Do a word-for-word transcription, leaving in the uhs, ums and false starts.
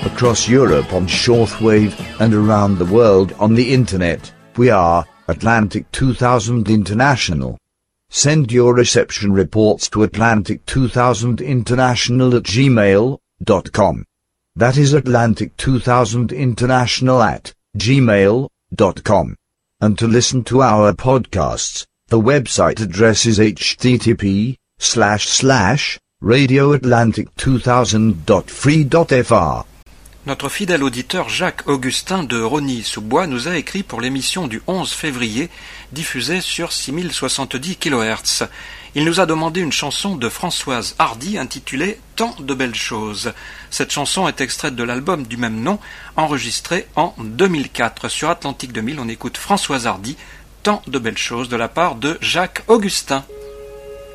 across Europe on shortwave and around the world on the internet. We are Atlantic two thousand International. Send your reception reports to Atlantic two thousand International at gmail dot com. That is Atlantic two thousand International at gmail dot com. And to listen to our podcasts, the website address is http slash slash radioatlantic2000.free.fr. Notre fidèle auditeur Jacques Augustin de Rosny-sous-Bois nous a écrit pour l'émission du onze février, diffusée sur six mille soixante-dix kilohertz. Il nous a demandé une chanson de Françoise Hardy intitulée « Tant de belles choses ». Cette chanson est extraite de l'album du même nom, enregistré en deux mille quatre. Sur Atlantique deux mille, on écoute Françoise Hardy, « Tant de belles choses » de la part de Jacques Augustin.